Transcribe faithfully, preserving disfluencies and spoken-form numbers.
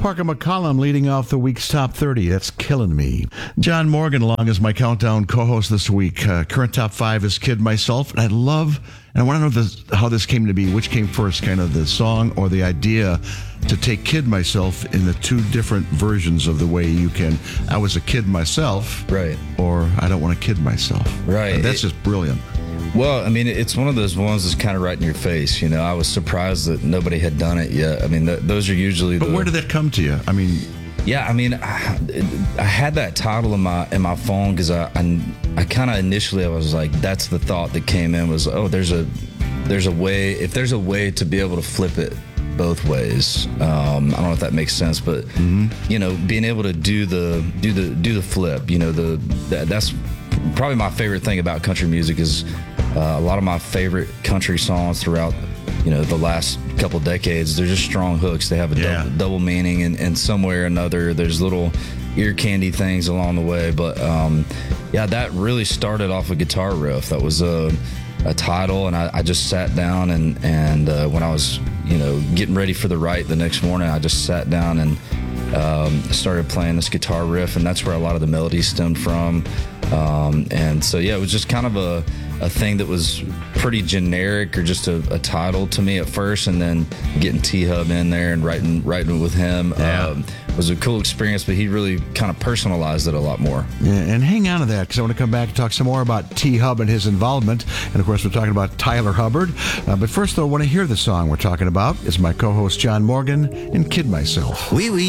Parker McCollum leading off the week's top thirty. That's killing me. John Morgan along as my countdown co-host this week. Uh, current top five is Kid Myself. And I love, and I want to know this, how this came to be. Which came first, kind of the song or the idea to take Kid Myself in the two different versions of the way you can, I was a kid myself. Right. Or I don't want to kid myself. Right. And that's it, just brilliant. Well, I mean, it's one of those ones that's kind of right in your face. You know, I was surprised that nobody had done it yet. I mean, th- those are usually. But the, where did that come to you? I mean, yeah, I mean, I, I had that title in my in my phone because I I, I kind of initially I was like, that's the thought that came in was, oh, there's a there's a way if there's a way to be able to flip it both ways. Um, I don't know if that makes sense, but mm-hmm. you know, being able to do the do the do the flip. You know, the that, that's probably my favorite thing about country music is. Uh, a lot of my favorite country songs throughout, you know, the last couple decades, they're just strong hooks. They have a yeah. double, double meaning, and, and somewhere or another, there's little ear candy things along the way. But um, yeah, that really started off a guitar riff. That was a, a title, and I, I just sat down and and uh, when I was, you know, getting ready for the write the next morning, I just sat down and um, started playing this guitar riff, and that's where a lot of the melodies stemmed from. Um, and so yeah, it was just kind of a a thing that was pretty generic or just a, a title to me at first, and then getting T-Hub in there and writing writing with him yeah. um, was a cool experience, but he really kind of personalized it a lot more. Yeah, and hang on to that because I want to come back and talk some more about T-Hub and his involvement. And, of course, we're talking about Tyler Hubbard. Uh, but first, though, I want to hear the song we're talking about. It's my co-host John Morgan and Kid Myself. Oui, oui.